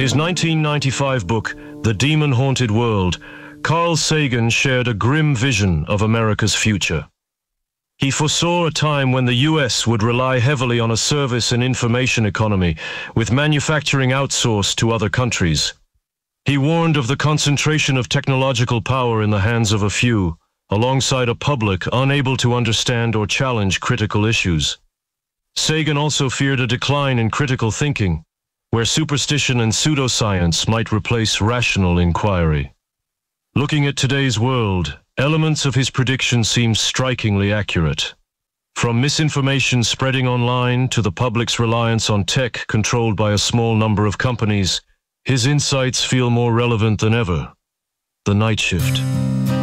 his 1995 book, The Demon-Haunted World, Carl Sagan shared a grim vision of America's future. He foresaw a time when the US would rely heavily on a service and information economy, with manufacturing outsourced to other countries. He warned of the concentration of technological power in the hands of a few, alongside a public unable to understand or challenge critical issues. Sagan also feared a decline in critical thinking, where superstition and pseudoscience might replace rational inquiry. Looking at today's world, elements of his prediction seem strikingly accurate. From misinformation spreading online to the public's reliance on tech controlled by a small number of companies, his insights feel more relevant than ever. The Night Shift.